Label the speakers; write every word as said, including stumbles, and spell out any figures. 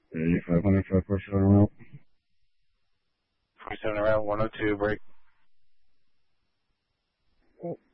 Speaker 1: eighty-five hundred, five forty-seven around.
Speaker 2: forty-seven around, one oh two, break.
Speaker 1: Oh.